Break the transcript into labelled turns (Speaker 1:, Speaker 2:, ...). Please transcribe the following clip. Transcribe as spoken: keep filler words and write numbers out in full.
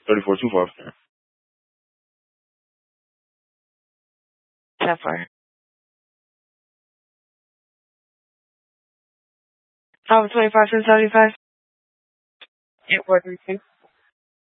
Speaker 1: thirty-four two five.
Speaker 2: ten four. Alpha twenty-five seven seventy-five. eight four three two.